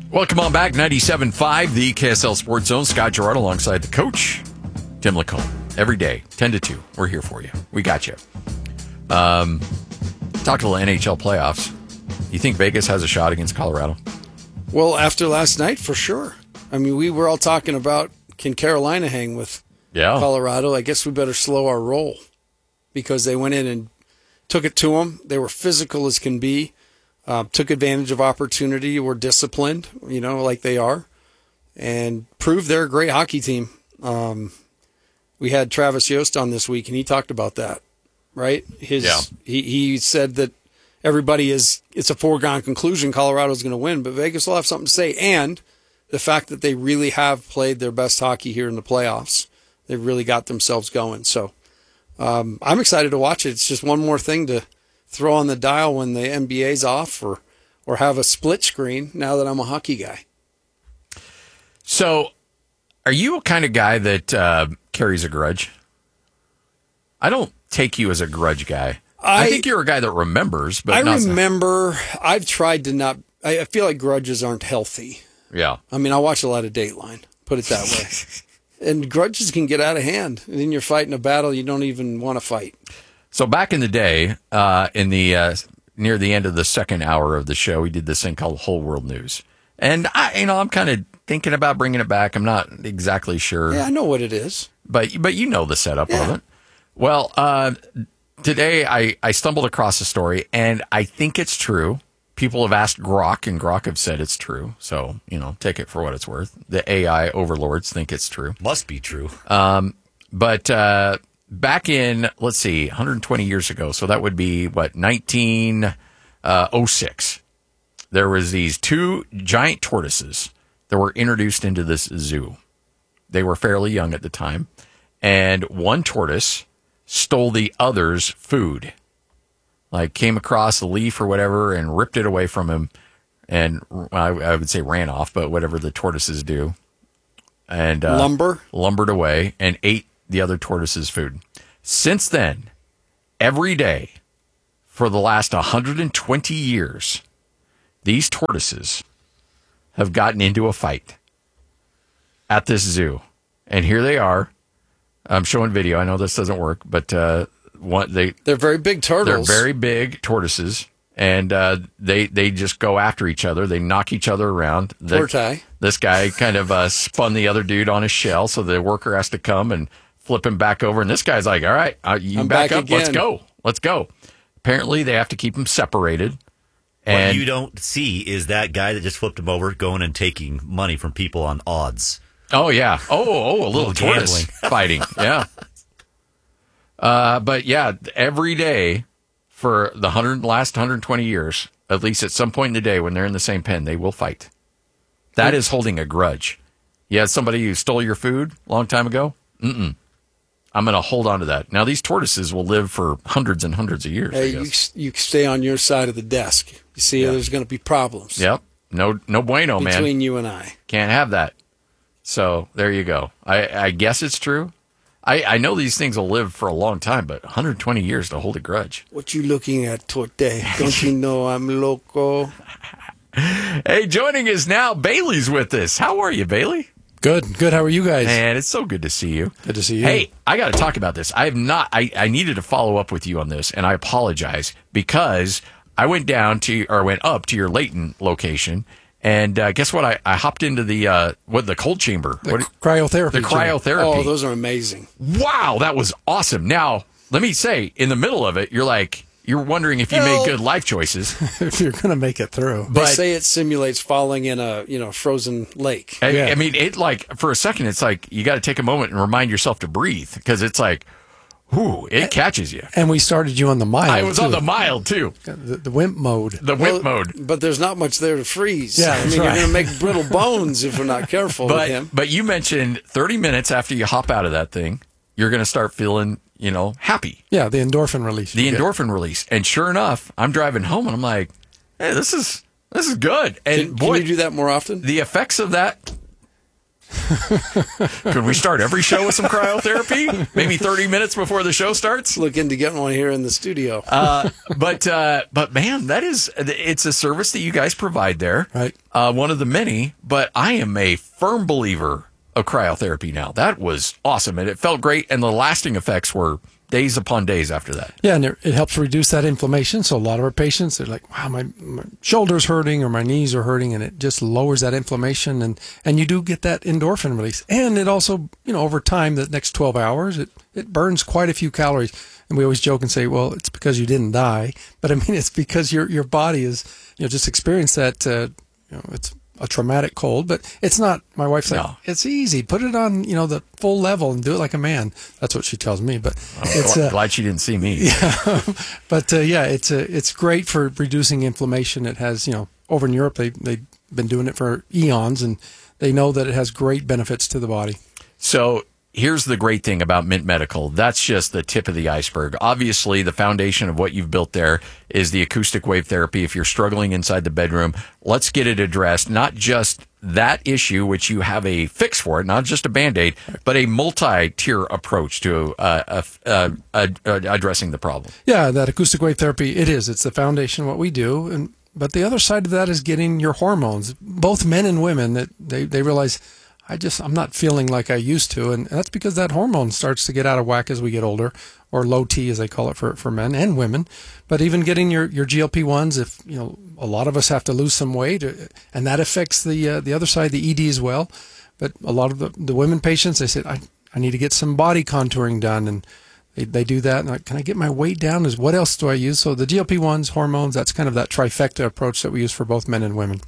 Welcome on back, 97.5, the KSL Sports Zone. Scott Gerard alongside the coach, Tim Lacombe. Every day, 10 to 2. We're here for you. We got you. Talk to the NHL playoffs. You think Vegas has a shot against Colorado? Well, after last night, for sure. I mean, we were all talking about, can Carolina hang with Colorado? I guess we better slow our roll because they went in and took it to them. They were physical as can be. Took advantage of opportunity, were disciplined, like they are, and proved they're a great hockey team. We had Travis Yost on this week, and he talked about that, right? He said that it's a foregone conclusion Colorado's going to win, but Vegas will have something to say. And the fact that they really have played their best hockey here in the playoffs, they've really got themselves going. So I'm excited to watch it. It's just one more thing to throw on the dial when the NBA's off or have a split screen now that I'm a hockey guy. So are you a kind of guy that carries a grudge? I don't take you as a grudge guy. I think you're a guy that remembers, but remember. I've tried to not. I feel like grudges aren't healthy. Yeah. I mean, I watch a lot of Dateline, put it that way. And grudges can get out of hand. And then you're fighting a battle you don't even want to fight. So back in the day, in the near the end of the second hour of the show, we did this thing called Whole World News, and I'm kind of thinking about bringing it back. I'm not exactly sure. Yeah, I know what it is, but you know the setup of it. Well, today I stumbled across a story, and I think it's true. People have asked Grok, and Grok have said it's true. So take it for what it's worth. The AI overlords think it's true. Must be true. But. Back in, 120 years ago, so that would be, 1906, there was these two giant tortoises that were introduced into this zoo. They were fairly young at the time, and one tortoise stole the other's food, came across a leaf or whatever and ripped it away from him, and I would say ran off, but whatever the tortoises do, and lumbered away and ate the other tortoise's food. Since then, every day for the last 120 years, these tortoises have gotten into a fight at this zoo. And here they are. I'm showing video. I know this doesn't work, but they're very big turtles. They're very big tortoises. And they just go after each other. They knock each other around. This guy kind of spun the other dude on his shell, so the worker has to come and flip him back over. And this guy's like, all right, you back up. Again. Let's go. Apparently, they have to keep them separated. And what you don't see is that guy that just flipped him over going and taking money from people on odds. Oh, yeah. A little tortoise fighting. Yeah. But, yeah, every day for the last 120 years, at least at some point in the day when they're in the same pen, they will fight. That is holding a grudge. You had somebody who stole your food a long time ago? I'm going to hold on to that. Now, these tortoises will live for hundreds and hundreds of years. Hey, you stay on your side of the desk. You see, there's going to be problems. Yep. No bueno, man. Between you and I. Can't have that. So, there you go. I guess it's true. I know these things will live for a long time, but 120 years to hold a grudge. What you looking at, Torte? Don't you know I'm loco? Hey, joining us now, Bailey's with us. How are you, Bailey? Good. How are you guys? Man, it's so good to see you. Good to see you. Hey, I got to talk about this. I needed to follow up with you on this, and I apologize because I went up to your Layton location, and guess what? I hopped into the cold chamber. Cryotherapy. The cryotherapy. Oh, those are amazing. Wow, that was awesome. Now, let me say, in the middle of it, you're wondering if you made good life choices. If you're going to make it through. They say it simulates falling in a frozen lake. I mean, it for a second, it's like you got to take a moment and remind yourself to breathe because it's like, it catches you. And we started you on the mild. I was on the mild too. The wimp mode. The wimp mode. But there's not much there to freeze. Yeah, you're going to make brittle bones if we're not careful with him. But you mentioned 30 minutes after you hop out of that thing, you're going to start feeling happy. Yeah, the endorphin release. Endorphin release. And sure enough, I'm driving home and I'm like, hey, this is good. And can you do that more often? The effects of that Could we start every show with some cryotherapy? Maybe 30 minutes before the show starts? Look into getting one here in the studio. But man, it's a service that you guys provide there. Right. One of the many, but I am a firm believer of cryotherapy now. That was awesome, and it felt great, and the lasting effects were days upon days after that. Yeah, and it helps reduce that inflammation. So a lot of our patients, they're like, wow, my shoulder's hurting or my knees are hurting, and it just lowers that inflammation, and you do get that endorphin release. And it also, over time, the next 12 hours, it burns quite a few calories. And we always joke and say, well, it's because you didn't die. But I mean, it's because your body is, just experienced that, it's a traumatic cold, but it's not. My wife's like, it's easy. Put it on, the full level and do it like a man. That's what she tells me. But it's glad she didn't see me. Yeah, but it's great for reducing inflammation. It has, over in Europe they've been doing it for eons, and they know that it has great benefits to the body. So here's the great thing about Mint Medical. That's just the tip of the iceberg. Obviously, the foundation of what you've built there is the acoustic wave therapy. If you're struggling inside the bedroom, let's get it addressed. Not just that issue, which you have a fix for it, not just a Band-Aid, but a multi-tier approach to addressing the problem. Yeah, that acoustic wave therapy, it's the foundation of what we do. But the other side of that is getting your hormones. Both men and women, that they realize, I'm not feeling like I used to. And that's because that hormone starts to get out of whack as we get older, or low T as they call it for men and women. But even getting your GLP-1s, if, a lot of us have to lose some weight, and that affects the other side, the ED as well. But a lot of the women patients, they said, I need to get some body contouring done. And they do that. And can I get my weight down? What else do I use? So the GLP-1s, hormones, that's kind of that trifecta approach that we use for both men and women.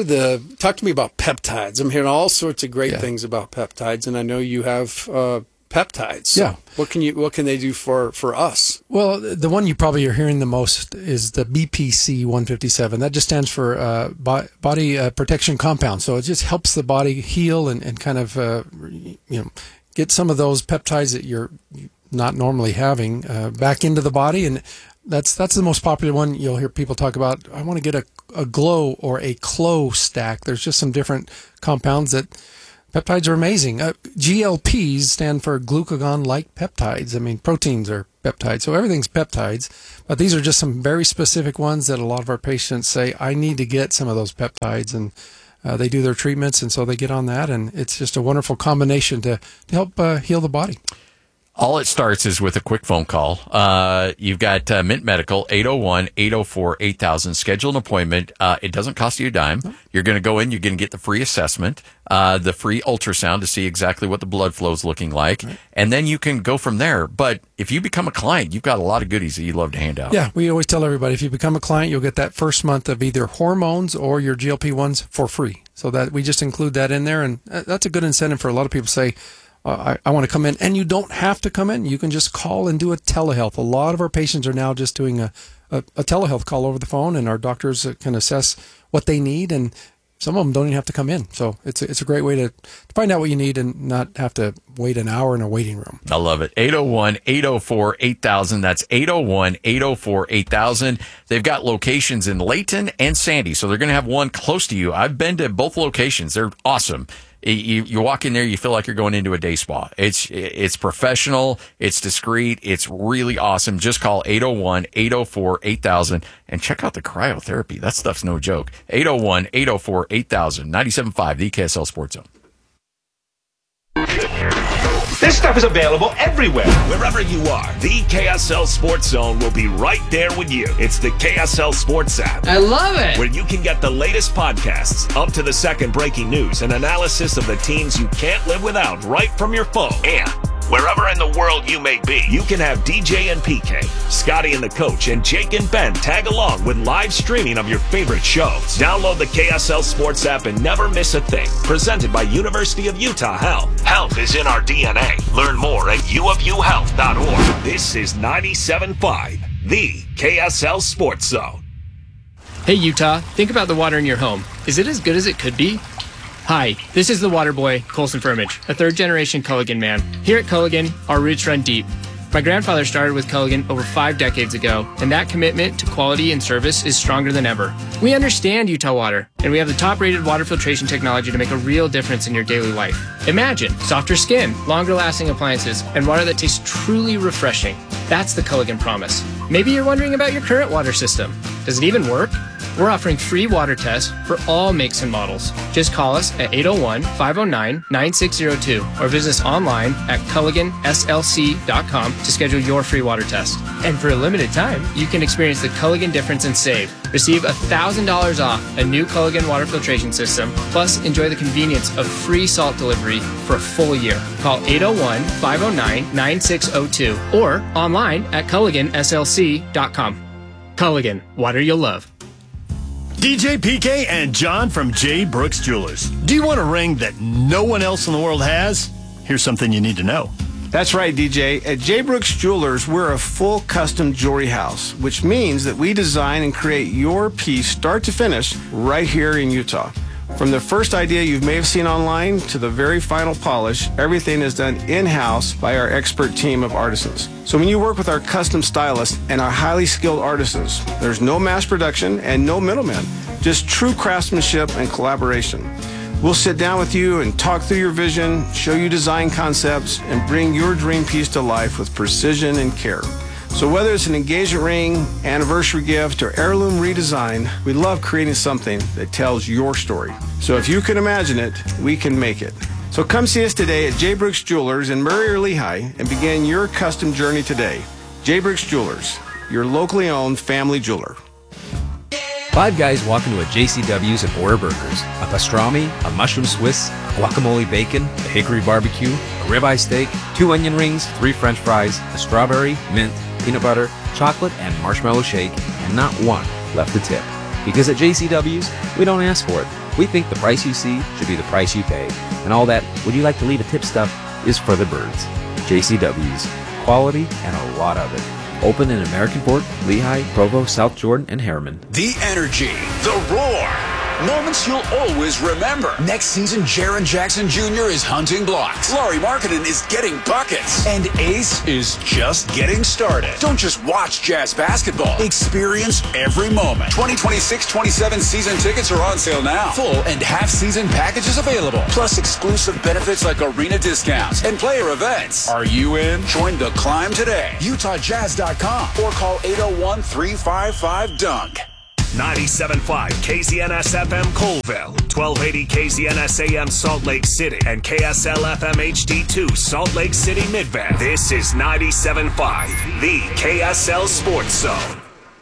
Talk to me about peptides. I'm hearing all sorts of great things about peptides, and I know you have peptides. So yeah. What can they do for us? Well, the one you probably are hearing the most is the BPC 157. That just stands for body protection compound. So it just helps the body heal and kind of get some of those peptides that you're not normally having back into the body. And that's the most popular one. You'll hear people talk about, I want to get a glow or a clo stack. There's just some different compounds that peptides are amazing. GLPs stand for glucagon-like peptides. I mean, proteins are peptides, so everything's peptides. But these are just some very specific ones that a lot of our patients say, I need to get some of those peptides, and they do their treatments, and so they get on that, and it's just a wonderful combination to help heal the body. All it starts is with a quick phone call. You've got Mint Medical, 801-804-8000. Schedule an appointment. It doesn't cost you a dime. You're going to go in. You're going to get the free assessment, the free ultrasound to see exactly what the blood flow is looking like. Right. And then you can go from there. But if you become a client, you've got a lot of goodies that you love to hand out. Yeah, we always tell everybody, if you become a client, you'll get that first month of either hormones or your GLP-1s for free. So that we just include that in there. And that's a good incentive for a lot of people to say, I want to come in, and you don't have to come in. You can just call and do a telehealth. A lot of our patients are now just doing a telehealth call over the phone, and our doctors can assess what they need, and some of them don't even have to come in. So it's a great way to find out what you need and not have to wait an hour in a waiting room. I love it. 801-804-8000. That's 801-804-8000. They've got locations in Layton and Sandy, so they're going to have one close to you. I've been to both locations. They're awesome. You walk in there, you feel like you're going into a day spa. It's professional, it's discreet, it's really awesome. Just call 801-804-8000 and check out the cryotherapy. That stuff's no joke. 801-804-8000, 97.5, the KSL Sports Zone. This stuff is available everywhere. Wherever you are, the KSL Sports Zone will be right there with you. It's the KSL Sports app. I love it. Where you can get the latest podcasts, up to the second breaking news, and analysis of the teams you can't live without right from your phone. And wherever in the world you may be, you can have DJ and PK, Scotty and the Coach, and Jake and Ben tag along with live streaming of your favorite shows. Download the KSL Sports app and never miss a thing. Presented by University of Utah Health. Health is in our DNA. Learn more at uofuhealth.org. This is 97.5, the KSL Sports Zone. Hey Utah, think about the water in your home. Is it as good as it could be? Hi, this is the water boy, Colson Firmage, a third-generation Culligan man. Here at Culligan, our roots run deep. My grandfather started with Culligan over 5 decades ago, and that commitment to quality and service is stronger than ever. We understand Utah Water, and we have the top-rated water filtration technology to make a real difference in your daily life. Imagine softer skin, longer-lasting appliances, and water that tastes truly refreshing. That's the Culligan promise. Maybe you're wondering about your current water system. Does it even work? We're offering free water tests for all makes and models. Just call us at 801-509-9602 or visit us online at culliganslc.com to schedule your free water test. And for a limited time, you can experience the Culligan difference and save. Receive $1,000 off a new Culligan water filtration system, plus enjoy the convenience of free salt delivery for a full year. Call 801-509-9602 or online at culliganslc.com. Culligan, water you'll love. DJ PK and John from J. Brooks Jewelers. Do you want a ring that no one else in the world has? Here's something you need to know. That's right, DJ. At J. Brooks Jewelers, we're a full custom jewelry house, which means that we design and create your piece start to finish right here in Utah. From the first idea you may have seen online to the very final polish, everything is done in-house by our expert team of artisans. So when you work with our custom stylists and our highly skilled artisans, there's no mass production and no middlemen, just true craftsmanship and collaboration. We'll sit down with you and talk through your vision, show you design concepts, and bring your dream piece to life with precision and care. So whether it's an engagement ring, anniversary gift, or heirloom redesign, we love creating something that tells your story. So if you can imagine it, we can make it. So come see us today at J. Brooks Jewelers in Murray or Lehigh and begin your custom journey today. J. Brooks Jewelers, your locally owned family jeweler. 5 guys walk into a JCW's and order burgers, a pastrami, a mushroom Swiss, a guacamole bacon, a hickory barbecue, a ribeye steak, 2 onion rings, 3 French fries, a strawberry, mint, peanut butter, chocolate, and marshmallow shake, and not one left to tip. Because at JCW's, we don't ask for it. We think the price you see should be the price you pay. And all that, would you like to leave a tip stuff, is for the birds. JCW's. Quality and a lot of it. Open in American Fork, Lehigh, Provo, South Jordan, and Harriman. The energy, the roar, moments you'll always remember. Next season, Jaren Jackson Jr. is hunting blocks. Laurie Markkinen is getting buckets. And Ace is just getting started. Don't just watch Jazz basketball. Experience every moment. 2026-27 season tickets are on sale now. Full and half-season packages available. Plus exclusive benefits like arena discounts and player events. Are you in? Join the climb today. UtahJazz.com or call 801-355-DUNK. 97.5 KZNS FM Colville, 1280 KZNS AM Salt Lake City, and KSL FM HD2 Salt Lake City Midband. This is 97.5, the KSL Sports Zone.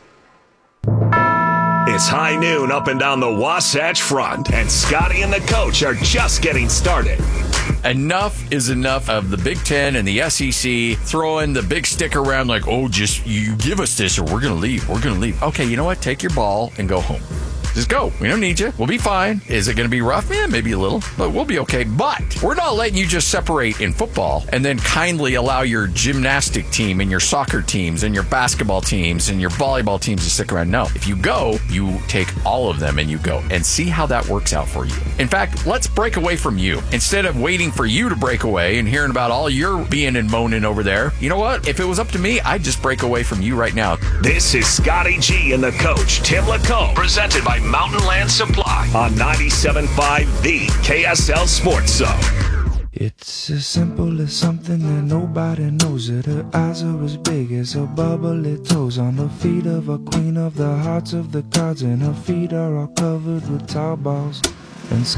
It's high noon up and down the Wasatch Front, and Scotty and the coach are just getting started. Enough is enough of the Big Ten and the SEC throwing the big stick around like, oh, just you give us this or we're going to leave. We're going to leave. Okay, you know what? Take your ball and go home. Just go. We don't need you. We'll be fine. Is it going to be rough? Yeah, maybe a little, but we'll be okay. But we're not letting you just separate in football and then kindly allow your gymnastic team and your soccer teams and your basketball teams and your volleyball teams to stick around. No. If you go, you take all of them and you go and see how that works out for you. In fact, let's break away from you. Instead of waiting for you to break away and hearing about all your being and moaning over there, you know what? If it was up to me, I'd just break away from you right now. This is Scotty G and the coach, Tim Lacombe, presented by Mountain Land Supply on 97.5, the KSL Sports Zone. It's as simple as something that nobody knows it. Her eyes are as big as her bubbly toes. On the feet of a queen of the hearts of the cards, and her feet are all covered with towel balls. And